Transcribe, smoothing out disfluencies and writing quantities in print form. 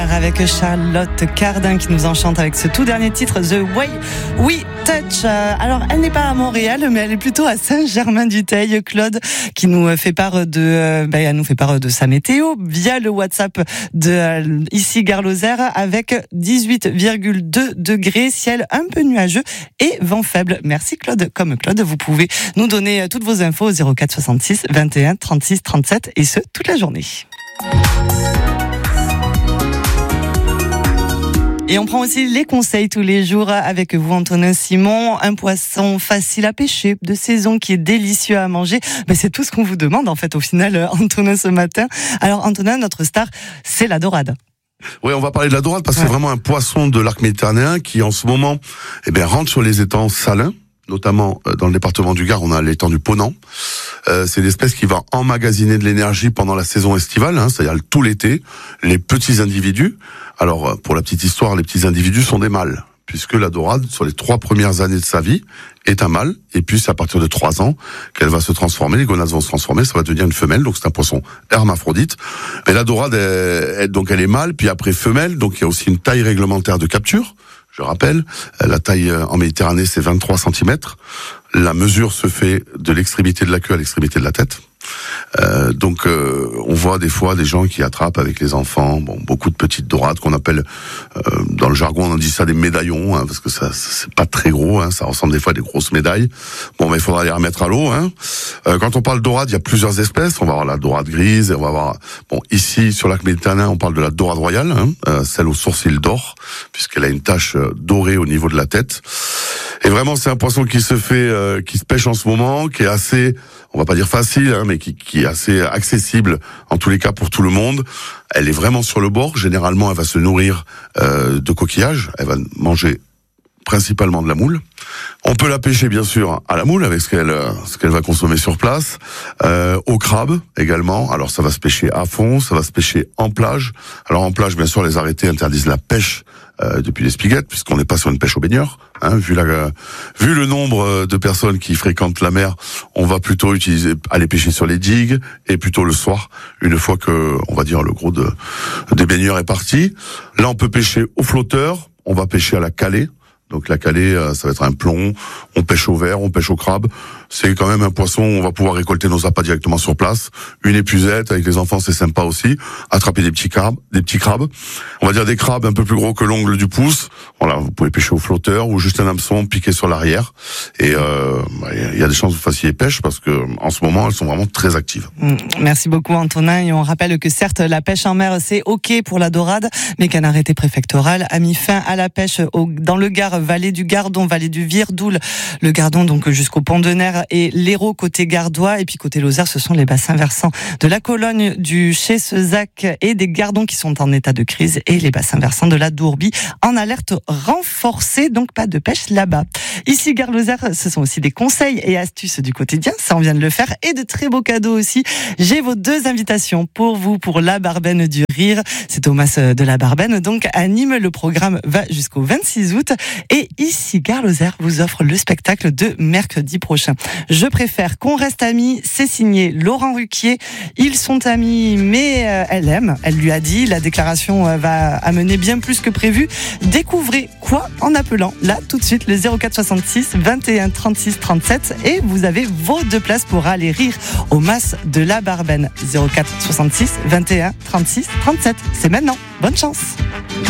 Avec Charlotte Cardin qui nous enchante avec ce tout dernier titre, The Way We Touch. Alors, elle n'est pas à Montréal, mais elle est plutôt à Saint-Germain-du-Teil. Claude, qui nous fait part de sa météo via le WhatsApp de ici Gare Lozère avec 18,2 degrés, ciel un peu nuageux et vent faible. Merci Claude. Comme Claude, vous pouvez nous donner toutes vos infos au 04 66 21 36 37 et ce toute la journée. Et on prend aussi les conseils tous les jours avec vous, Antonin Simon. Un poisson facile à pêcher, de saison, qui est délicieux à manger. Ben, c'est tout ce qu'on vous demande, en fait, au final, Antonin, ce matin. Alors, Antonin, notre star, c'est la dorade. Oui, on va parler de la dorade parce que c'est vraiment un poisson de l'arc méditerranéen qui, en ce moment, rentre sur les étangs salins. Notamment dans le département du Gard, on a l'étang du Ponant. C'est une espèce qui va emmagasiner de l'énergie pendant la saison estivale, c'est-à-dire tout l'été. Les petits individus, alors pour la petite histoire, les petits individus sont des mâles, puisque la dorade, sur les 3 premières années de sa vie, est un mâle, et puis c'est à partir de 3 ans qu'elle va se transformer, les gonades vont se transformer, ça va devenir une femelle, donc c'est un poisson hermaphrodite. Mais la dorade, elle est mâle, puis après femelle, donc il y a aussi une taille réglementaire de capture. Je rappelle, la taille en Méditerranée, c'est 23 cm. La mesure se fait de l'extrémité de la queue à l'extrémité de la tête. Donc on voit des fois des gens qui attrapent avec les enfants beaucoup de petites dorades qu'on appelle dans le jargon on dit ça des médaillons parce que ça c'est pas très gros ça ressemble des fois à des grosses médailles. Mais il faudra les remettre à l'eau quand on parle de dorade, il y a plusieurs espèces. On va avoir la dorade grise, on va avoir ici sur lac Méditerranéen, on parle de la dorade royale celle aux sourcils d'or puisqu'elle a une tache dorée au niveau de la tête. Et vraiment c'est un poisson qui se pêche en ce moment, qui est assez, on va pas dire facile, mais qui est assez accessible en tous les cas pour tout le monde. Elle est vraiment sur le bord. Généralement, elle va se nourrir de coquillages. Elle va manger principalement de la moule. On peut la pêcher bien sûr à la moule avec ce qu'elle va consommer sur place, au crabe également. Alors ça va se pêcher à fond, ça va se pêcher en plage. Alors en plage, bien sûr, les arrêtés interdisent la pêche depuis les spiguettes, puisqu'on n'est pas sur une pêche aux baigneurs. Vu le nombre de personnes qui fréquentent la mer, on va plutôt aller pêcher sur les digues et plutôt le soir, une fois que, on va dire, le gros des baigneurs est parti. Là, on peut pêcher au flotteur, on va pêcher à la calée. Donc la calée, ça va être un plomb, on pêche au verre, on pêche au crabe. C'est quand même un poisson, on va pouvoir récolter nos appâts directement sur place. Une épuisette, avec les enfants, c'est sympa aussi. Attraper des petits crabes. On va dire des crabes un peu plus gros que l'ongle du pouce. Voilà, vous pouvez pêcher au flotteur ou juste un hameçon piqué sur l'arrière. Et il y a des chances que vous fassiez pêche parce que en ce moment, elles sont vraiment très actives. Merci beaucoup Antonin. Et on rappelle que certes, la pêche en mer, c'est OK pour la dorade, mais qu'un arrêté préfectoral a mis fin à la pêche dans le Gard, vallée du Gardon, vallée du Virdoul, le Gardon donc jusqu'au Pont de Ner et l'Hérault côté gardois, et puis côté Lozère, ce sont les bassins versants de la Cologne, du Chésezac et des Gardons qui sont en état de crise, et les bassins versants de la Dourbie en alerte renforcée, donc pas de pêche là-bas. Ici Gare Lozère, ce sont aussi des conseils et astuces du quotidien, ça on vient de le faire, et de très beaux cadeaux aussi. J'ai vos 2 invitations pour vous pour la Barbenne du Rire. C'est Thomas de la Barbenne donc anime, le programme va jusqu'au 26 août. Et ici, Gare Lozère vous offre le spectacle de mercredi prochain. Je préfère qu'on reste amis, c'est signé Laurent Ruquier. Ils sont amis, mais elle aime. Elle lui a dit, la déclaration va amener bien plus que prévu. Découvrez quoi en appelant là tout de suite le 04 66 21 36 37 et vous avez vos 2 places pour aller rire au Mas de la Barbenne. 04 66 21 36 37. C'est maintenant. Bonne chance.